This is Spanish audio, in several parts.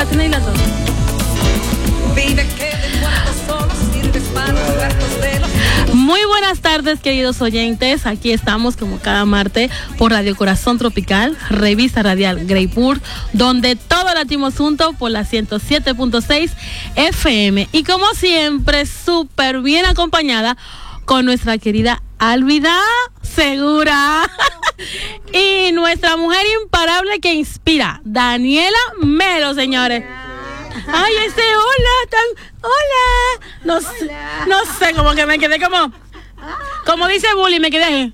tiene ahí las dos. Muy buenas tardes, queridos oyentes. Aquí estamos como cada martes por Radio Corazón Tropical, revista radial Greypur, donde todo latimos juntos por la 107.6 FM. Y como siempre, súper bien acompañada con nuestra querida Álvida Segura y nuestra mujer imparable que inspira, Daniela Melo, señores. Ay, ese hola. No sé, como que me quedé como dice Bully, me quedé ahí.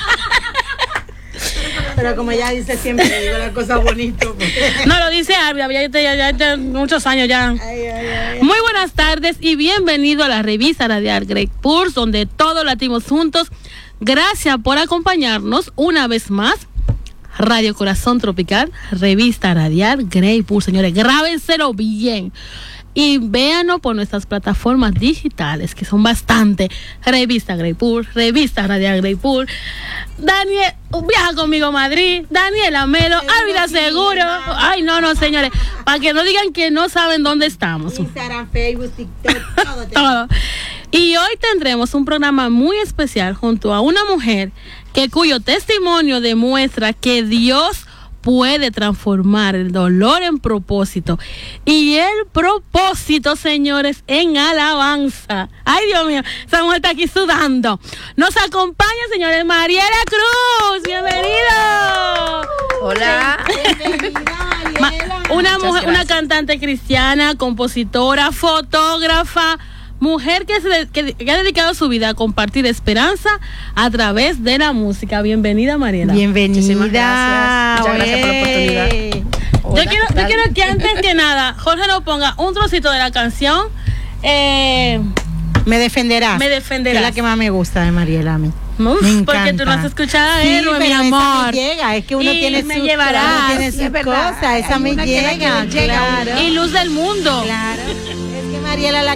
Pero como ella dice siempre, le digo las cosas bonitas. No, lo dice Álvida, ya muchos años ya. Ay. Muy buenas tardes y bienvenido a la revista radial Greypur, donde todos latimos juntos. Gracias por acompañarnos una vez más. Radio Corazón Tropical, revista radial Greypur, señores, grábenselo bien y véanos por nuestras plataformas digitales, que son bastante. Revista Greypur, revista radial Greypur. Daniel, viaja conmigo a Madrid. Daniela Melo, Álvida Seguro. Ay, no, señores, para que no digan que no saben dónde estamos. Instagram, Facebook, TikTok, todo. Y hoy tendremos un programa muy especial junto a una mujer cuyo testimonio demuestra que Dios puede transformar el dolor en propósito y el propósito, señores, en alabanza. Ay, Dios mío, esa mujer está aquí sudando. Nos acompaña, señores, Mariela Cruz. Bienvenido. Hola. Una mujer, una cantante cristiana, compositora, fotógrafa, mujer que ha dedicado su vida a compartir esperanza a través de la música. Bienvenida, Mariela. Bienvenida. Muchísimas gracias. Muchas gracias por la oportunidad. Hola, yo quiero que antes que nada Jorge nos ponga un trocito de la canción. Me defenderás. Me defenderás. Que es la que más me gusta de Mariela a mí. Uf, me encanta. Porque tú no has escuchado a él, pero mi esa amor. me llega, es que uno Y tiene me sus llevarás. cosas, esa me llega, claro. Y Luz del Mundo. Claro. Es que Mariela la